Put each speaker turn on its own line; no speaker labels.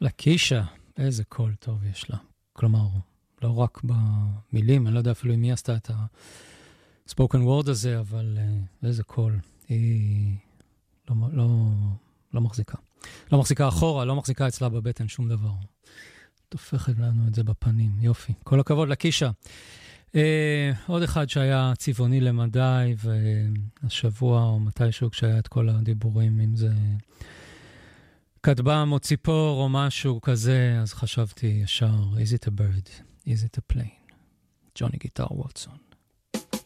לקישה, איזה קול טוב יש לה. כלומר, לא רק במילים, אני לא יודע אפילו אם היא עשתה את ה-spoken word הזה, אבל איזה קול. היא לא מחזיקה. לא מחזיקה אחורה, לא מחזיקה אצלה בבטן שום דבר. תופכת לנו את זה בפנים, יופי. כל הכבוד לקישה. עוד אחד שהיה צבעוני למדי, והשבוע או מתישהו כשהיה את כל הדיבורים, אם זה כתבם או ציפור או משהו כזה, אז חשבתי ישר, is it a bird? is it a plane? ג'וני גיטר ווטסון.